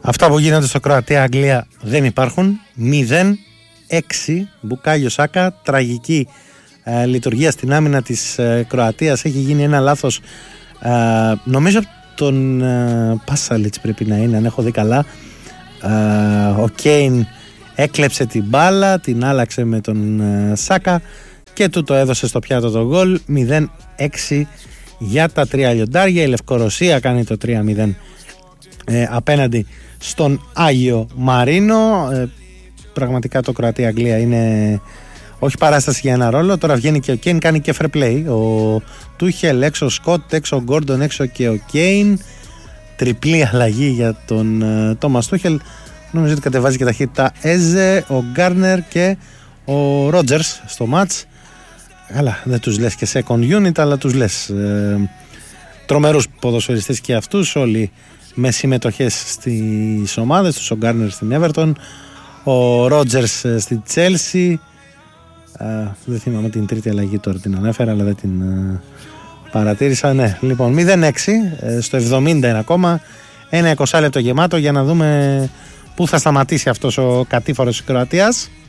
Αυτά που γίνονται στο Κροατία-Αγγλία δεν υπάρχουν. 0-6 Μπουκάγιο Σάκα. Τραγική λειτουργία στην άμυνα της Κροατίας. Έχει γίνει ένα λάθος, νομίζω τον Πάσαλιτς πρέπει να είναι, αν έχω δει καλά. Ο Κέιν έκλεψε την μπάλα, την άλλαξε με τον Σάκα και του το έδωσε στο πιάτο το γκολ. 0-6 για τα 3 λιοντάρια. Η Λευκορωσία κάνει το 3-0 απέναντι στον Άγιο Μαρίνο. Πραγματικά το Κροατία-Αγγλία είναι όχι παράσταση για ένα ρόλο. Τώρα βγαίνει και ο Κέιν, κάνει και fair play. Ο Τούχελ έξω, ο Σκοτ έξω, ο Γκόρντον έξω και ο Κέιν. Τριπλή αλλαγή για τον Τόμας Τούχελ. Νομίζω ότι κατεβάζει και ταχύτητα Έζε, ο Γκάρνερ και ο Ρότζερς στο μάτς. Καλά, δεν τους λες και second unit, αλλά τους λες τρομερούς ποδοσφαιριστές και αυτούς, όλοι με συμμετοχές στις ομάδες τους. Ο Γκάρνερ στην Everton, ο Ρότζερς στη Chelsea. Δεν θυμάμαι την τρίτη αλλαγή τώρα, την ανέφερα, αλλά δεν την παρατήρησα. Ναι, λοιπόν, 0-6 στο 70 είναι ακόμα. Ένα 20 λεπτό γεμάτο για να δούμε πού θα σταματήσει αυτός ο κατήφορος της Κροατίας.